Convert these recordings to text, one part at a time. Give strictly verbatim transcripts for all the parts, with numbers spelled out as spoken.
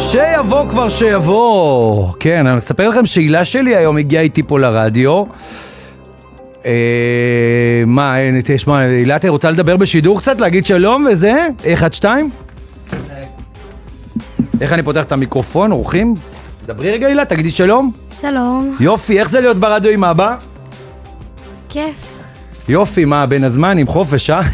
שיבוא כבר שיבוא. כן, אני מספר לכם שהילה שלי היום הגיעה איתי פה לרדיו. אה, מה, תשמע, הילה, אתה רוצה לדבר בשידור קצת, להגיד שלום וזה? אחד, שתיים? איך אני פותח את המיקרופון, אורחים? דברי רגע הילה, תגידי שלום. שלום. יופי, איך זה להיות ברדיו עם אבא? כיף. יופי, מה, בין הזמן עם חופש, אה?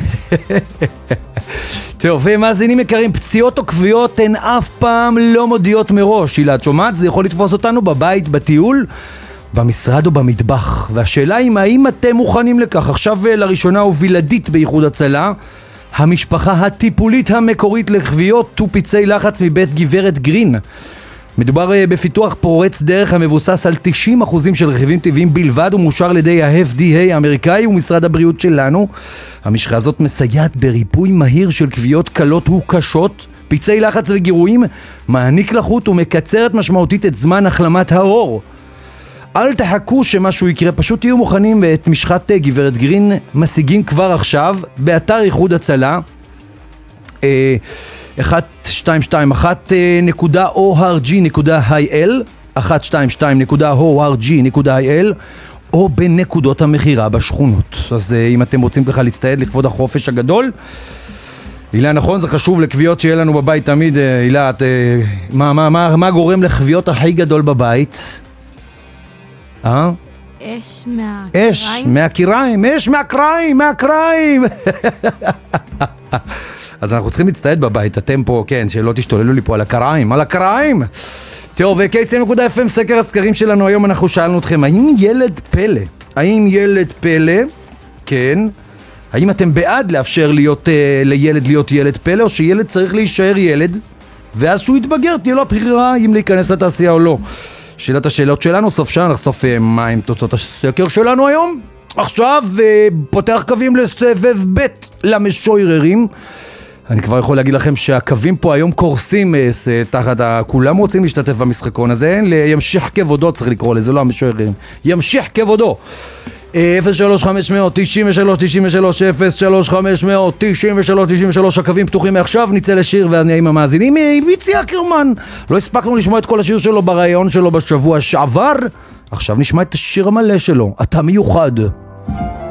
טוב, ומאזינים יקרים, פציעות או כוויות הן אף פעם לא מודיעות מראש. הילה, את שומעת? זה יכול לתפוס אותנו בבית, בטיול, במשרד או במטבח. והשאלה היא, האם אתם מוכנים לכך? עכשיו לראשונה ובלעדית באיחוד הצלה, המשפחה הטיפולית המקורית לכוויות ופצעי לחץ מבית גברת גרין. מדובר בפיתוח פורץ דרך המבוסס על תשעים אחוזים של רכיבים טבעיים בלבד ומאושר על ידי ה-אף די איי האמריקאי ומשרד הבריאות שלנו. המשחה הזאת מסייעת בריפוי מהיר של כוויות קלות וקשות, פצעי לחץ וגירויים, מעניק לחות ומקצרת משמעותית את זמן החלמת העור. אל תחכו שמשהו יקרה, פשוט תהיו מוכנים, ואת משחת גברת גרין משיגים כבר עכשיו באתר איחוד הצלה. אחת שתיים שתיים אחת נקודה או אר ג'י נקודה איי אל אחת שתיים שתיים נקודה או אר ג'י נקודה איי אל או בנקודות המחירה בשכונות. אז אם אתם רוצים ככה להצטייד לכבוד החופש הגדול, הילה, נכון, זה חשוב לכוויות שיהיה לנו בבית תמיד. הילה, את, מה, מה, מה, מה גורם לכוויות הכי גדול בבית? אה? אש מהקריים. אש מהקיריים, אש מהקריים, מהקריים. אז אנחנו צריכים להצטייד בבית, אתם פה, כן, שלא תשתוללו לי פה על הקריים, על הקריים. טוב, ו-קיי סי נקודה אף אם, סקר הסקרים שלנו היום, אנחנו שאלנו אתכם, האם ילד פלא, האם ילד פלא, כן, האם אתם בעד לאפשר להיות, uh, לילד להיות ילד פלא, או שילד צריך להישאר ילד, ואז שהוא יתבגר, תהיה לו הבחירה אם להיכנס לתעשייה או לא. שאלת השאלות שלנו, סוף שעה, נחשוף מה עם תוצאות הסקר שלנו היום. עכשיו פותח קווים לסבב ב' למשוררים. אני כבר יכול להגיד לכם שהקווים פה היום קורסים תחת ה... כולם רוצים להשתתף במשחקון הזה. ימשיך כבודו צריך לקרוא לזה, לא המשוררים. ימשיך כבודו. אפס שלוש חמש מאות תשעים ושלוש תשעים ושלוש אפס שלוש חמש מאות תשעים ושלוש תשעים ושלוש. הקווים פתוחים מעכשיו, נצא לשיר ואז נהיה עם המאזינים. מיצי אקרמן, לא הספקנו לשמוע את כל השיר שלו ברעיון שלו בשבוע שעבר, עכשיו נשמע את השיר המלא שלו, אתה מיוחד.